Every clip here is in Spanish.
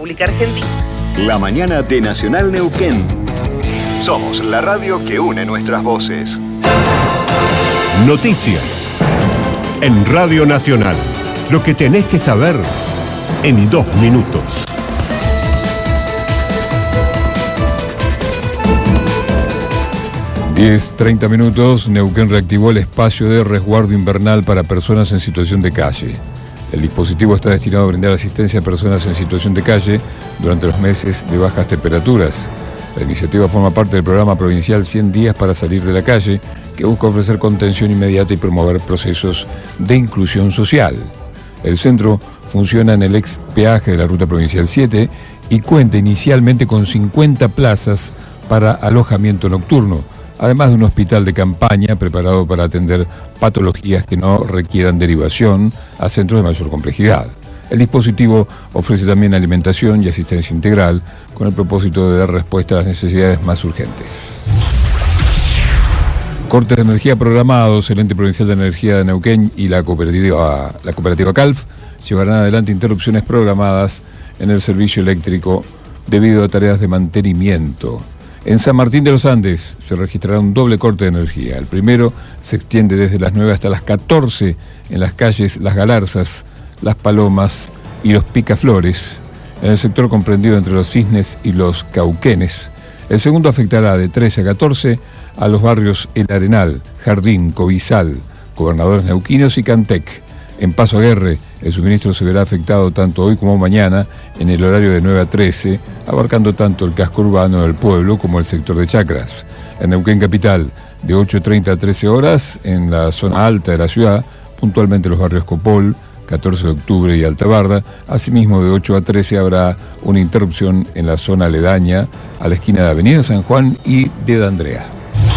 República Argentina. La mañana de Nacional Neuquén. Somos la radio que une nuestras voces. Noticias en Radio Nacional. Lo que tenés que saber en 2 minutos. 10:30 minutos. Neuquén reactivó el espacio de resguardo invernal para personas en situación de calle. El dispositivo está destinado a brindar asistencia a personas en situación de calle durante los meses de bajas temperaturas. La iniciativa forma parte del programa provincial 100 días para salir de la calle, que busca ofrecer contención inmediata y promover procesos de inclusión social. El centro funciona en el ex peaje de la Ruta Provincial 7 y cuenta inicialmente con 50 plazas para alojamiento nocturno, además de un hospital de campaña preparado para atender patologías que no requieran derivación a centros de mayor complejidad. El dispositivo ofrece también alimentación y asistencia integral con el propósito de dar respuesta a las necesidades más urgentes. Cortes de energía programados. El Ente Provincial de Energía de Neuquén y la cooperativa CALF llevarán adelante interrupciones programadas en el servicio eléctrico debido a tareas de mantenimiento. En San Martín de los Andes se registrará un doble corte de energía. El primero se extiende desde las 9 hasta las 14 en las calles Las Galarzas, Las Palomas y Los Picaflores, en el sector comprendido entre Los Cisnes y Los Cauquenes. El segundo afectará de 13 a 14 a los barrios El Arenal, Jardín, Cobizal, Gobernadores Neuquinos y Cantec. En Paso Aguerre, el suministro se verá afectado tanto hoy como mañana en el horario de 9 a 13, abarcando tanto el casco urbano del pueblo como el sector de Chacras. En Neuquén Capital, de 8:30 a 13 horas, en la zona alta de la ciudad, puntualmente los barrios Copol, 14 de octubre y Altabarda. Asimismo, de 8 a 13 habrá una interrupción en la zona aledaña a la esquina de Avenida San Juan y de D'Andrea.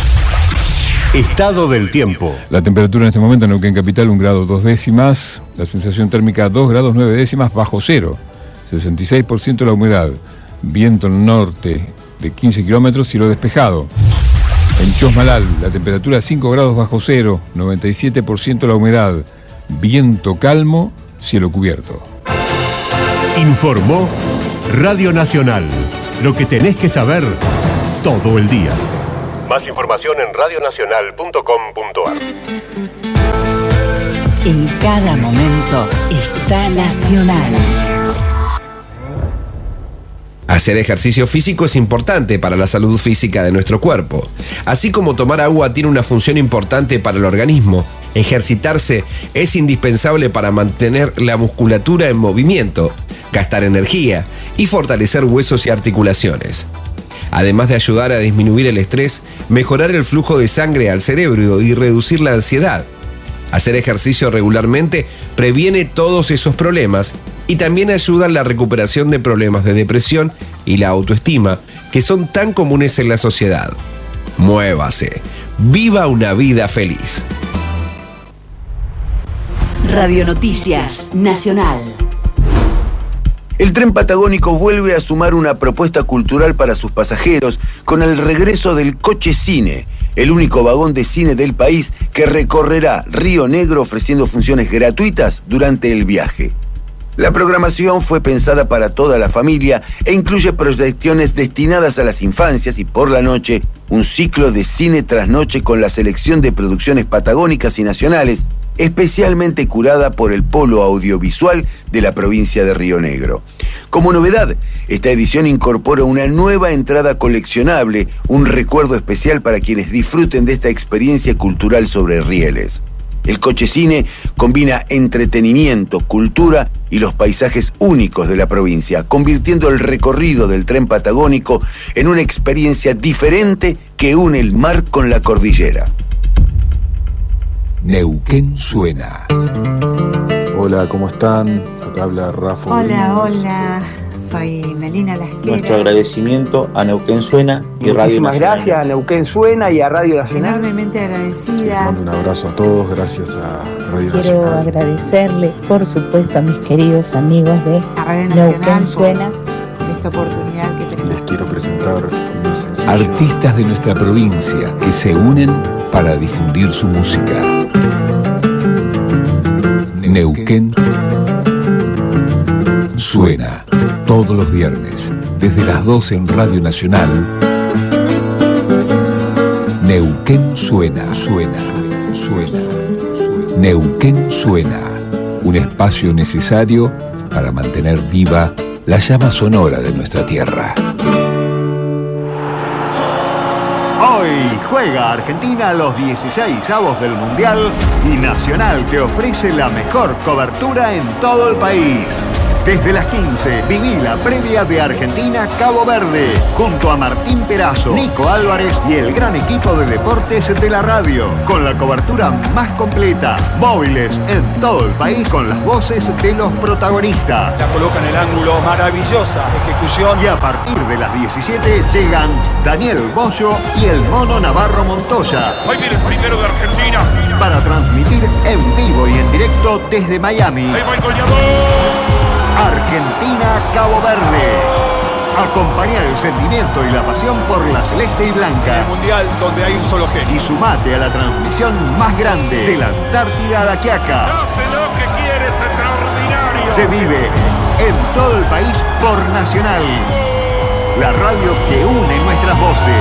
Estado del tiempo. La temperatura en este momento en Neuquén Capital 1 grado 2 décimas, la sensación térmica 2 grados 9 décimas bajo cero, 66% la humedad, viento norte de 15 kilómetros, cielo despejado. En Chosmalal, la temperatura 5 grados bajo cero, 97% la humedad, viento calmo, cielo cubierto. Informó Radio Nacional. Lo que tenés que saber todo el día. Más información en radionacional.com.ar. En cada momento está Nacional. Hacer ejercicio físico es importante para la salud física de nuestro cuerpo. Así como tomar agua tiene una función importante para el organismo, ejercitarse es indispensable para mantener la musculatura en movimiento, gastar energía y fortalecer huesos y articulaciones. Además de ayudar a disminuir el estrés, mejorar el flujo de sangre al cerebro y reducir la ansiedad. Hacer ejercicio regularmente previene todos esos problemas y también ayuda en la recuperación de problemas de depresión y la autoestima que son tan comunes en la sociedad. Muévase, viva una vida feliz. Radio Noticias Nacional. El tren patagónico vuelve a sumar una propuesta cultural para sus pasajeros con el regreso del Coche Cine, el único vagón de cine del país que recorrerá Río Negro ofreciendo funciones gratuitas durante el viaje. La programación fue pensada para toda la familia e incluye proyecciones destinadas a las infancias y por la noche un ciclo de cine tras noche con la selección de producciones patagónicas y nacionales, especialmente curada por el Polo Audiovisual de la provincia de Río Negro. Como novedad, esta edición incorpora una nueva entrada coleccionable, un recuerdo especial para quienes disfruten de esta experiencia cultural sobre rieles. El Coche Cine combina entretenimiento, cultura y los paisajes únicos de la provincia, convirtiendo el recorrido del tren patagónico en una experiencia diferente que une el mar con la cordillera. Neuquén suena. Hola, ¿cómo están? Acá habla Rafa. Hola, soy Melina Lasquera. Nuestro agradecimiento a Neuquén Suena y Radio Nacional. Muchísimas gracias a Neuquén Suena y a Radio Nacional. Enormemente agradecida. Les mando un abrazo a todos, gracias a Radio Quiero Nacional. agradecerle, por supuesto, a mis queridos amigos de A Radio Nacional Neuquén Suena. por esta oportunidad que tenemos. Les quiero presentar mi sencillo. Artistas de nuestra provincia que se unen para difundir su música. Neuquén suena. Todos los viernes, desde las 12 en Radio Nacional, Neuquén suena. Neuquén suena, un espacio necesario para mantener viva la llama sonora de nuestra tierra. Hoy juega Argentina los 16avos del Mundial y Nacional te ofrece la mejor cobertura en todo el país. Desde las 15, viví la previa de Argentina-Cabo Verde, junto a Martín Perazo, Nico Álvarez y el gran equipo de deportes de la radio, con la cobertura más completa, móviles en todo el país con las voces de los protagonistas. La coloca en el ángulo, maravillosa ejecución. Y a partir de las 17 llegan Daniel Bollo y el Mono Navarro Montoya. Ahí viene el primero de Argentina. Para transmitir en vivo y en directo desde Miami. Ahí va el goleador. Argentina-Cabo Verde. Acompaña el sentimiento y la pasión por la celeste y blanca. En el Mundial donde hay un solo genio. Y sumate a la transmisión más grande de la Antártida a la Quiaca. Hace lo que quiere, es extraordinario. Se vive en todo el país por Nacional. La radio que une nuestras voces.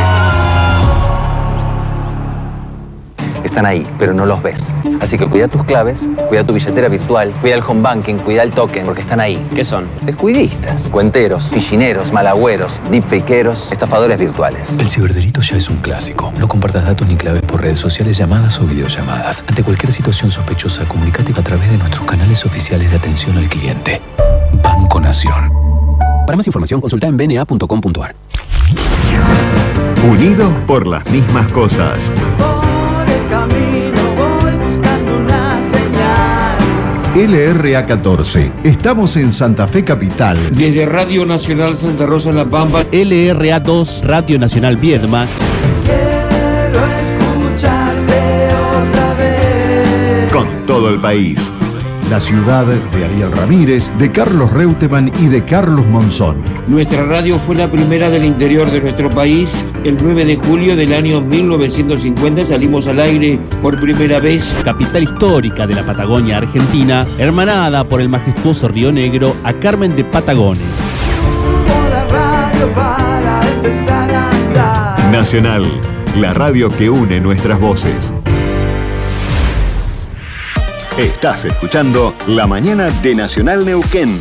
Están ahí, pero no los ves. Así que cuida tus claves, cuida tu billetera virtual, cuida el home banking, cuida el token, porque están ahí. ¿Qué son? Descuidistas, cuenteros, fichineros, malagüeros, deepfakeros, estafadores virtuales. El ciberdelito ya es un clásico. No compartas datos ni claves por redes sociales, llamadas o videollamadas. Ante cualquier situación sospechosa, comunícate a través de nuestros canales oficiales de atención al cliente. Banco Nación. Para más información, consulta en bna.com.ar. Unidos por las mismas cosas. LRA14. Estamos en Santa Fe Capital. Desde Radio Nacional Santa Rosa en La Pampa. LRA2, Radio Nacional Viedma. Quiero escucharte otra vez. Con todo el país. La ciudad de Ariel Ramírez, de Carlos Reutemann y de Carlos Monzón. Nuestra radio fue la primera del interior de nuestro país. El 9 de julio del año 1950 salimos al aire por primera vez. Capital histórica de la Patagonia Argentina, hermanada por el majestuoso Río Negro a Carmen de Patagones. La radio para empezar a andar. Nacional, la radio que une nuestras voces. Estás escuchando La Mañana de Nacional Neuquén.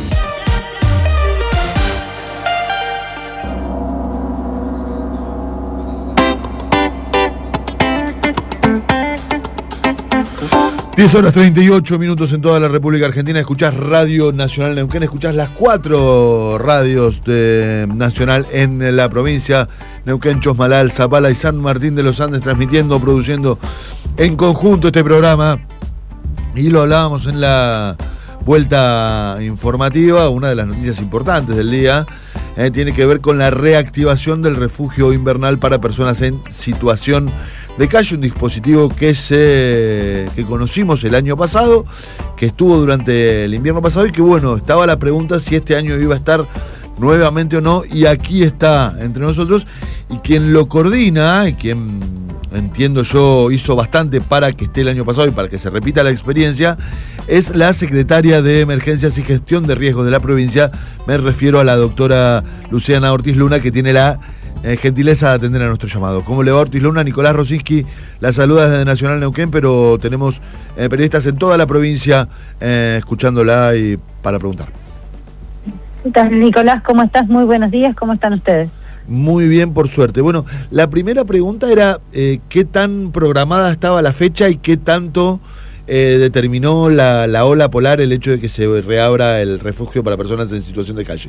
Horas 38 minutos en toda la República Argentina. Escuchás Radio Nacional Neuquén, escuchás las 4 radios de Nacional en la provincia: Neuquén, Chosmalal, Zapala y San Martín de los Andes, transmitiendo, produciendo en conjunto este programa. Y lo hablábamos en la vuelta informativa. Una de las noticias importantes del día tiene que ver con la reactivación del refugio invernal para personas en situación de calle, un dispositivo que conocimos el año pasado, que estuvo durante el invierno pasado y que, bueno, estaba la pregunta si este año iba a estar nuevamente o no, y aquí está entre nosotros, y quien lo coordina, y quien, entiendo yo, hizo bastante para que esté el año pasado y para que se repita la experiencia, es la secretaria de Emergencias y Gestión de Riesgos de la provincia. Me refiero a la doctora Luciana Ortiz Luna, que tiene la gentileza de atender a nuestro llamado. ¿Cómo le va, Ortiz Luna? Nicolás Rosinski la saluda desde Nacional Neuquén, pero tenemos periodistas en toda la provincia escuchándola y para preguntar. ¿Qué tal, Nicolás? ¿Cómo estás? Muy buenos días. ¿Cómo están ustedes? Muy bien, por suerte. Bueno, la primera pregunta era ¿qué tan programada estaba la fecha y qué tanto determinó la ola polar el hecho de que se reabra el refugio para personas en situación de calle?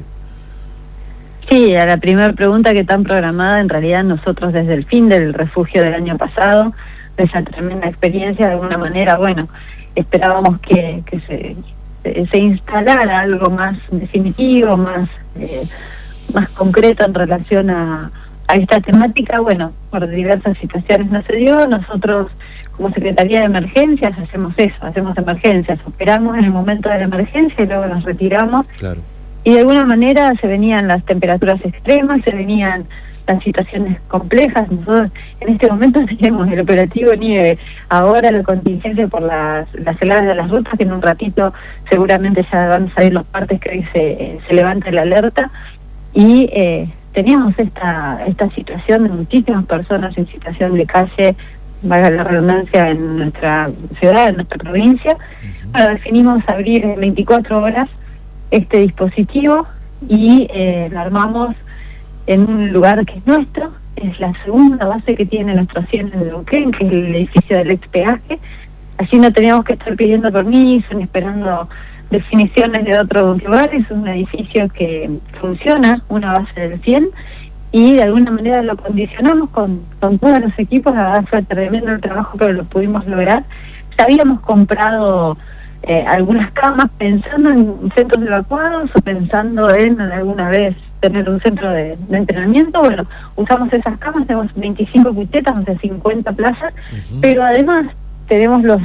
Sí, a la primera pregunta, ¿qué tan programada? En realidad nosotros desde el fin del refugio del año pasado, de esa tremenda experiencia, de alguna manera, bueno, esperábamos que se instalara algo más definitivo, más concreto en relación a esta temática. Bueno, por diversas situaciones no se dio. Nosotros, como Secretaría de Emergencias, hacemos eso, hacemos emergencias, operamos en el momento de la emergencia y luego nos retiramos. Claro. Y de alguna manera se venían las temperaturas extremas, se venían las situaciones complejas. Nosotros en este momento tenemos el operativo nieve, ahora la contingencia por las heladas de las rutas, que en un ratito seguramente ya van a salir los partes que hoy se levanta la alerta, y teníamos esta situación de muchísimas personas en situación de calle, valga la redundancia, en nuestra ciudad, en nuestra provincia. Bueno, definimos abrir en 24 horas este dispositivo y lo armamos en un lugar que es nuestro, es la segunda base que tiene nuestro CIEN en Neuquén, que es el edificio del ex peaje. Así no teníamos que estar pidiendo permiso ni esperando definiciones de otros lugares. Es un edificio que funciona, una base del CIEN, y de alguna manera lo condicionamos con todos los equipos. La verdad fue tremendo el trabajo, pero lo pudimos lograr. Ya habíamos comprado algunas camas pensando en centros evacuados o pensando en alguna vez tener un centro de entrenamiento. Bueno, usamos esas camas, tenemos 25 cuchetas, o sea, 50 plazas, pero además tenemos los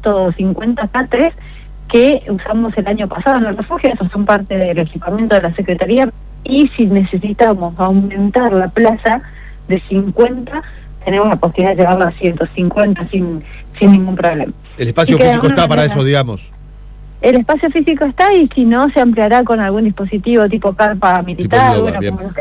150 K3 que usamos el año pasado en el refugio. Esos son parte del equipamiento de la Secretaría, y si necesitamos aumentar la plaza de 50, tenemos la posibilidad de llevarla a 150 sin ningún problema. El espacio físico está para eso, digamos. El espacio físico está, y si no, se ampliará con algún dispositivo tipo carpa militar, tipo yoga, como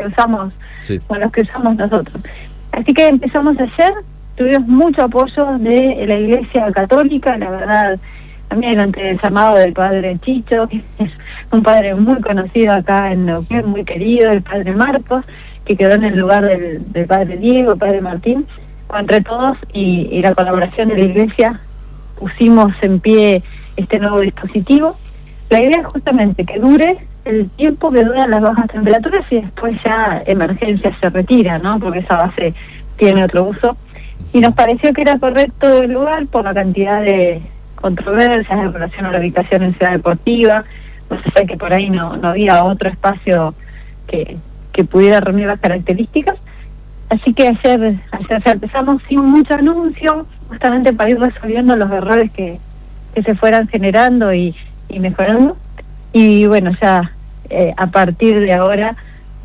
los que usamos nosotros. Así que empezamos ayer, tuvimos mucho apoyo de la Iglesia Católica, la verdad, también ante el llamado del padre Chicho, que es un padre muy conocido acá en Neuquén, muy querido, el padre Marcos, que quedó en el lugar del padre Diego, el padre Martín. Entre todos y la colaboración de la Iglesia pusimos en pie este nuevo dispositivo. La idea es justamente que dure el tiempo que duran las bajas temperaturas, y después ya emergencia se retira, ¿no? Porque esa base tiene otro uso. Y nos pareció que era correcto el lugar por la cantidad de controversias en relación a la ubicación en Ciudad Deportiva. No sé, que por ahí no había otro espacio que pudiera reunir las características. Así que ayer empezamos sin mucho anuncio, justamente para ir resolviendo los errores que se fueran generando y mejorando. Y bueno, ya a partir de ahora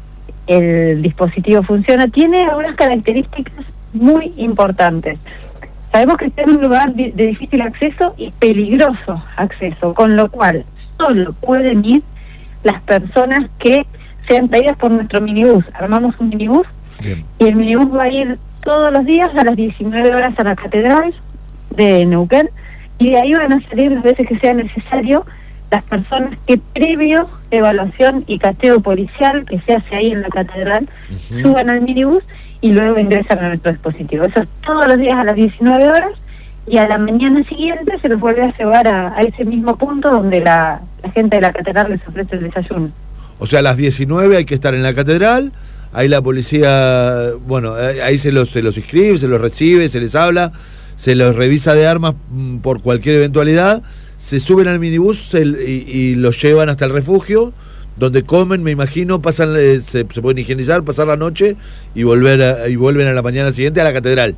el dispositivo funciona. Tiene algunas características muy importantes. Sabemos que está en un lugar de difícil acceso y peligroso acceso, con lo cual solo pueden ir las personas que sean traídas por nuestro minibús. Armamos un minibús. Bien. Y el minibús va a ir todos los días a las 19 horas a la Catedral de Neuquén, y de ahí van a salir las veces que sea necesario las personas que, previo evaluación y cateo policial que se hace ahí en la Catedral, suban al minibús y luego ingresan a nuestro dispositivo. Eso es todos los días a las 19 horas, y a la mañana siguiente se los vuelve a llevar a ese mismo punto donde la gente de la Catedral les ofrece el desayuno. O sea, a las 19 hay que estar en la Catedral. Ahí la policía, bueno, ahí se los inscribe, se los recibe, se les habla, se los revisa de armas por cualquier eventualidad, se suben al minibús y los llevan hasta el refugio, donde comen, me imagino, pasan, se pueden higienizar, pasar la noche y vuelven a la mañana siguiente a la Catedral.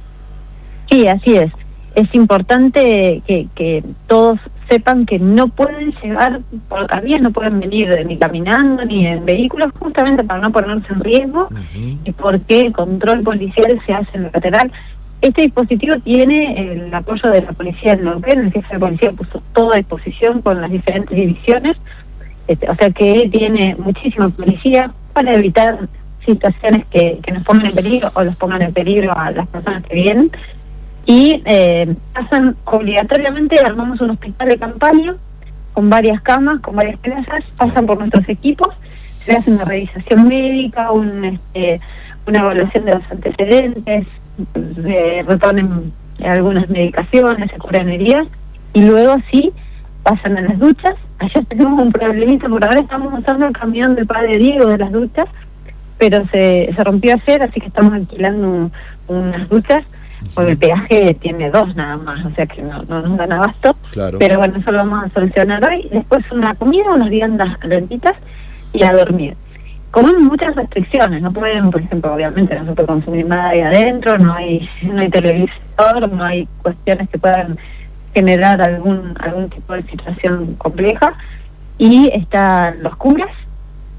Sí, así es. Es importante que todos sepan que no pueden llegar por camiones, no pueden venir ni caminando ni en vehículos, justamente para no ponerse en riesgo, y porque el control policial se hace en la Catedral. Este dispositivo tiene el apoyo de la policía de Neuquén. El jefe de policía puso todo a disposición con las diferentes divisiones, o sea que tiene muchísima policía para evitar situaciones que nos pongan en peligro o los pongan en peligro a las personas que vienen. Y pasan obligatoriamente, armamos un hospital de campaña con varias camas, con varias plazas, pasan por nuestros equipos, se hace una revisación médica, una evaluación de los antecedentes, se reponen algunas medicaciones, se curan heridas, y luego sí pasan a las duchas. Ayer tenemos un problemita, por ahora estamos usando el camión del padre Diego de las duchas, pero se rompió ayer, así que estamos alquilando unas duchas, porque el peaje tiene 2 nada más, o sea que no nos dan abasto. Claro. Pero bueno, eso lo vamos a solucionar hoy. Después una comida, unas viandas calentitas y a dormir. Con muchas restricciones, no pueden, por ejemplo, obviamente no se puede consumir nada ahí adentro, no hay televisor, no hay cuestiones que puedan generar algún tipo de situación compleja. Y están los curas,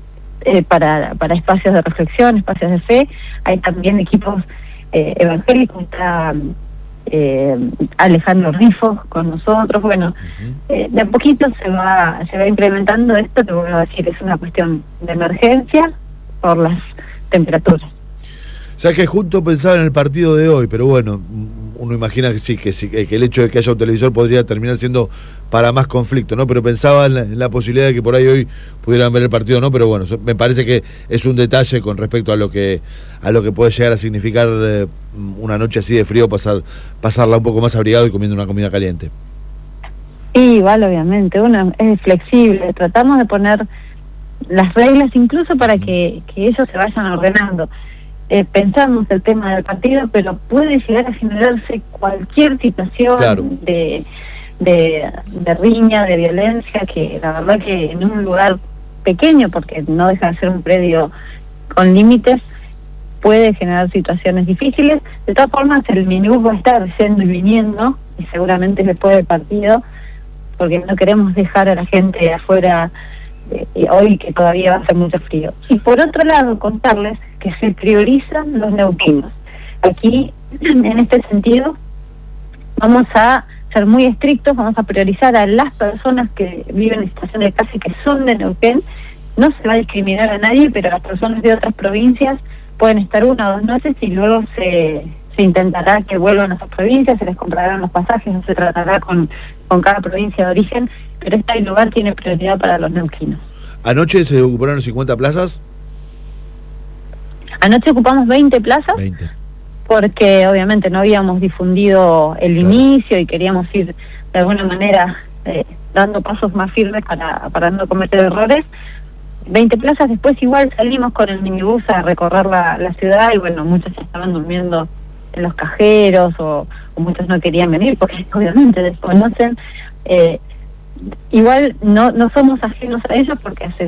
para espacios de reflexión, espacios de fe. Hay también equipos evangélicos, está Alejandro Rifo con nosotros. Bueno, de a poquito se va implementando esto. Te voy a decir, es una cuestión de emergencia por las temperaturas. O sea que junto pensaba en el partido de hoy, pero bueno, uno imagina que sí, que el hecho de que haya un televisor podría terminar siendo para más conflicto, ¿no? Pero pensaba en la posibilidad de que por ahí hoy pudieran ver el partido, ¿no? Pero bueno, me parece que es un detalle con respecto a lo que puede llegar a significar una noche así de frío, pasarla un poco más abrigado y comiendo una comida caliente. Y igual, obviamente, uno es flexible, tratamos de poner las reglas incluso para que ellos se vayan ordenando. Pensamos el tema del partido, pero puede llegar a generarse cualquier situación, claro, de riña, de violencia, que la verdad que en un lugar pequeño, porque no deja de ser un predio con límites, puede generar situaciones difíciles. De todas formas, el minibús va a estar yendo y viniendo, y seguramente después del partido, porque no queremos dejar a la gente afuera hoy, que todavía va a hacer mucho frío. Y por otro lado, contarles que se priorizan los neuquinos. Aquí, en este sentido, vamos a ser muy estrictos, vamos a priorizar a las personas que viven en situación de calle, que son de Neuquén. No se va a discriminar a nadie, pero las personas de otras provincias pueden estar 1 o 2 noches y luego se intentará que vuelvan a sus provincias, se les comprarán los pasajes, o se tratará con cada provincia de origen, pero este lugar tiene prioridad para los neuquinos. ¿Anoche se ocuparon 50 plazas? Anoche ocupamos 20 plazas, 20. Porque obviamente no habíamos difundido el inicio y queríamos ir de alguna manera dando pasos más firmes para no cometer errores. 20 plazas, después igual salimos con el minibús a recorrer la ciudad y bueno, muchos estaban durmiendo en los cajeros o muchos no querían venir porque obviamente desconocen. Igual no somos ajenos a ellos porque hace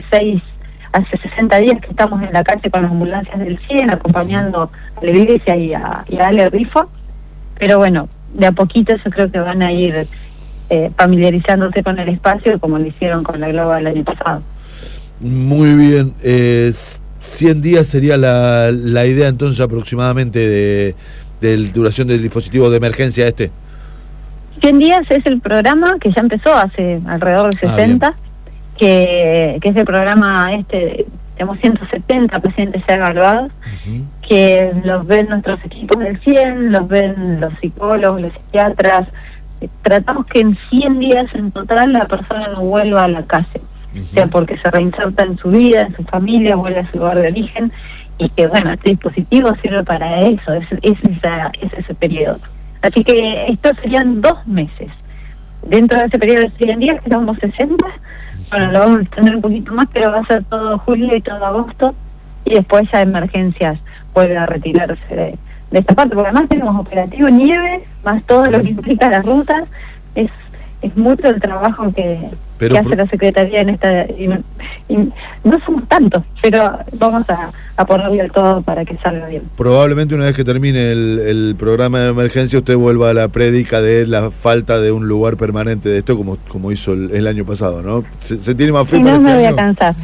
60 días que estamos en la calle con las ambulancias del 100 acompañando a la iglesia y a Ale Rifo, pero bueno, de a poquito yo creo que van a ir familiarizándose con el espacio como lo hicieron con la Globa el año pasado. Muy bien, 100 días sería la idea entonces aproximadamente de duración del dispositivo de emergencia 100 días es el programa que ya empezó hace alrededor de 60, que es el programa tenemos 170 pacientes ya evaluados, que los ven nuestros equipos del 100, los ven los psicólogos, los psiquiatras. Tratamos que en 100 días en total la persona no vuelva a la calle, o sea, porque se reinserta en su vida, en su familia, vuelve a su lugar de origen, y que bueno, este dispositivo sirve para eso, es ese periodo. Así que estos serían 2 meses. Dentro de ese periodo de 100 días, que somos 60, bueno, lo vamos a tener un poquito más, pero va a ser todo julio y todo agosto, y después ya emergencias vuelve a retirarse de esta parte, porque además tenemos operativo nieve, más todo lo que implica las rutas, es mucho el trabajo que hace la Secretaría en esta... Y no somos tantos, pero vamos a ponerle todo para que salga bien. Probablemente una vez que termine el programa de emergencia usted vuelva a la prédica de la falta de un lugar permanente de esto, como hizo el año pasado, ¿no? ¿Se tiene más fe para este año? No me voy a cansar.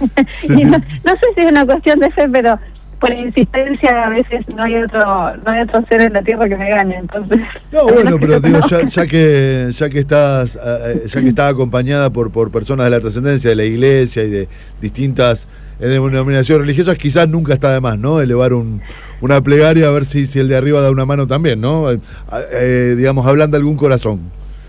No sé si es una cuestión de fe, pero por insistencia a veces no hay otro ser en la tierra que me gane, entonces... No, bueno, pero digo, ya que está acompañada por personas de la trascendencia, de la iglesia y de distintas denominaciones religiosas, quizás nunca está de más, ¿no? Elevar una plegaria a ver si el de arriba da una mano también, ¿no? Digamos, ablanda algún corazón.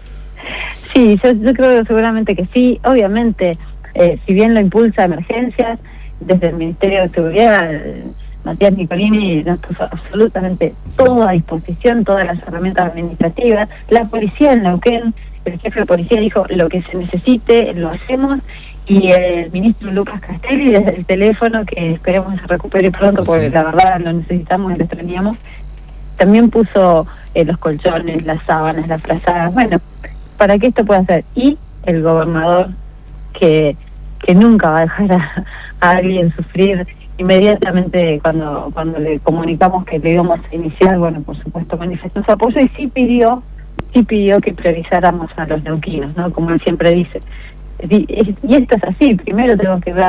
Sí, yo creo seguramente que sí. Obviamente, si bien lo impulsa Emergencias, desde el Ministerio de Seguridad, Matías Nicolini nos puso absolutamente todo a disposición, todas las herramientas administrativas. La policía en Neuquén, el jefe de policía dijo, lo que se necesite lo hacemos, y el ministro Lucas Castelli desde el teléfono, que esperemos que se recupere pronto porque la verdad lo necesitamos y lo extrañamos, también puso los colchones, las sábanas, las frazadas, bueno, para que esto pueda ser. Y el gobernador que nunca va a dejar a alguien sufrir. Inmediatamente cuando le comunicamos que le íbamos a iniciar, bueno, por supuesto manifestó su apoyo y sí pidió que priorizáramos a los neuquinos, ¿no? Como él siempre dice. Y esto es así, primero tengo que ver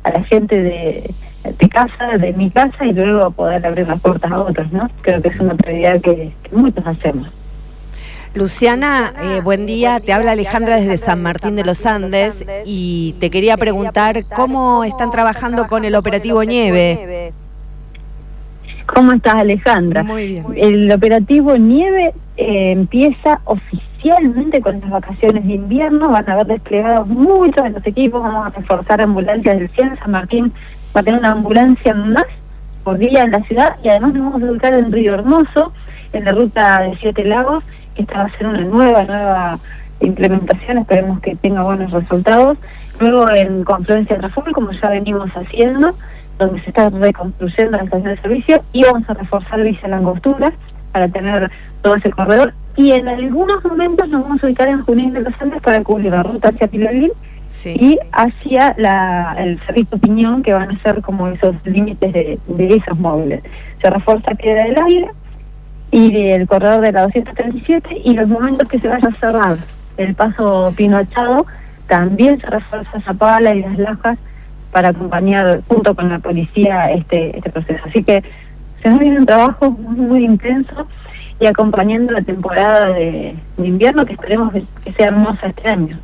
a la gente de casa, de mi casa, y luego poder abrir las puertas a otros, ¿no? Creo que es una prioridad que muchos hacemos. Luciana, buen día, te habla Alejandra desde San Martín de los Andes y te quería preguntar cómo están trabajando con el operativo Nieve. ¿Cómo estás, Alejandra? Muy bien. El operativo Nieve empieza oficialmente con las vacaciones de invierno. Van a haber desplegados muchos de los equipos. Vamos a reforzar ambulancias del CIEN. San Martín va a tener una ambulancia más por día en la ciudad, y además nos vamos a ubicar en Río Hermoso, en la ruta de 7 Lagos, que esta va a ser una nueva implementación. Esperemos que tenga buenos resultados. Luego en Confluencia Traful, como ya venimos haciendo, donde se está reconstruyendo la estación de servicio, y vamos a reforzar Villa Langostura para tener todo ese corredor, y en algunos momentos nos vamos a ubicar en Junín de los Andes para cubrir la ruta hacia Pilolín y hacia el Cerrito Piñón, que van a ser como esos límites de esos móviles. Se refuerza Piedra del Aire y el corredor de la 237, y los momentos que se vaya a cerrar el paso Pinochado, también se refuerza Zapala y Las Lajas para acompañar junto con la policía este proceso. Así que se nos viene un trabajo muy intenso y acompañando la temporada de invierno, que esperemos que sea hermosa este año.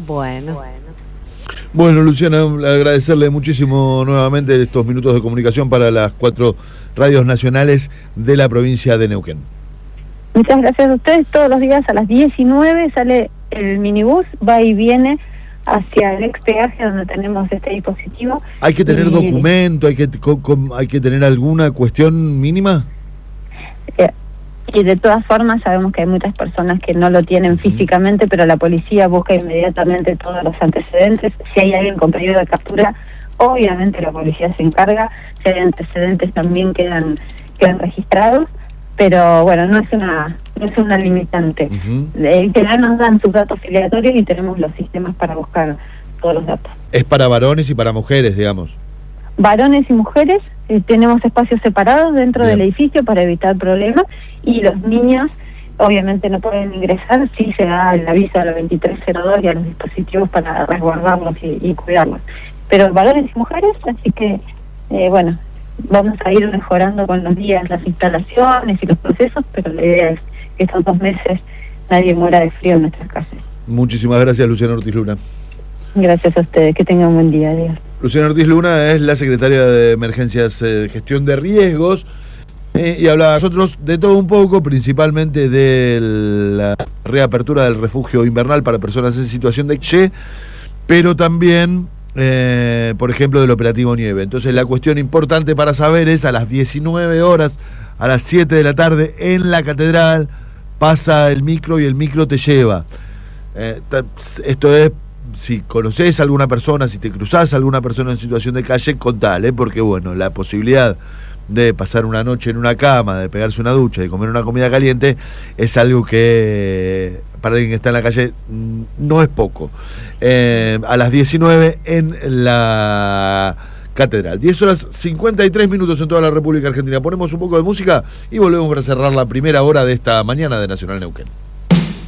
Bueno, Luciana, agradecerle muchísimo nuevamente estos minutos de comunicación para las 4 radios nacionales de la provincia de Neuquén. Muchas gracias a ustedes. Todos los días a las 19 sale el minibús, va y viene hacia el ex peaje donde tenemos este dispositivo. ¿Hay que tener documento? ¿Hay que tener alguna cuestión mínima? Y de todas formas sabemos que hay muchas personas que no lo tienen físicamente, pero la policía busca inmediatamente todos los antecedentes. Si hay alguien con pedido de captura, obviamente la policía se encarga. Si hay antecedentes también quedan registrados, pero bueno, no es una limitante. En general nos dan sus datos filiatorios y tenemos los sistemas para buscar todos los datos. Es para varones y para mujeres, digamos. Varones y mujeres, tenemos espacios separados dentro del edificio para evitar problemas, y los niños obviamente no pueden ingresar si se da el aviso a la 2302 y a los dispositivos para resguardarlos y cuidarlos. Pero varones y mujeres, así que bueno, vamos a ir mejorando con los días las instalaciones y los procesos, pero la idea es que estos 2 meses nadie muera de frío en nuestras casas. Muchísimas gracias, Luciana Ortiz Luna. Gracias a ustedes, que tengan un buen día. Adiós. Luciana Ortiz Luna es la secretaria de Emergencias, Gestión de Riesgos, y hablaba a nosotros de todo un poco, principalmente de la reapertura del refugio invernal para personas en situación de calle, pero también, por ejemplo, del operativo Nieve. Entonces la cuestión importante para saber es: a las 19 horas, a las 7 de la tarde, en la catedral, pasa el micro y el micro te lleva. Esto es, si conocés a alguna persona, si te cruzás a alguna persona en situación de calle, contale, porque bueno, la posibilidad de pasar una noche en una cama, de pegarse una ducha, de comer una comida caliente, es algo que para alguien que está en la calle no es poco. A las 19 en la catedral. 10 horas 53 minutos en toda la República Argentina. Ponemos un poco de música y volvemos para cerrar la primera hora de esta mañana de Nacional Neuquén.